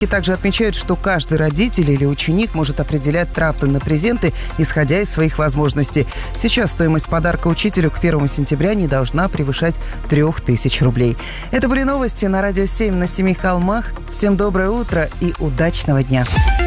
И также отмечают, что каждый родитель или ученик может определять траты на презенты, исходя из своих возможностей. Сейчас стоимость подарка учителю к 1 сентября не должна превышать 3000 рублей. Это были новости на Радио 7 на Семи холмах. Всем доброе утро и удачного дня!